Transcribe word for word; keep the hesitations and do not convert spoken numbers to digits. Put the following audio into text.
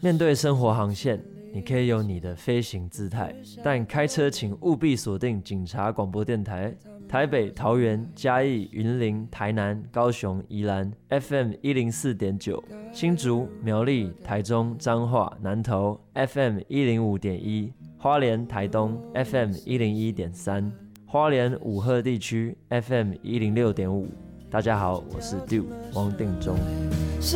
面对生活航线，你可以有你的飞行姿态，但开车请务必锁定警察广播电台，台北、桃园、嘉义、云林、台南、高雄、宜兰 F M 一零四点九，新竹、苗栗、台中、彰化、南投 F M 一零五点一，花莲、台东 F M 一零一点三，花莲武鹤地区 F M 一零六点五。大家好，我是 Dew 王定中。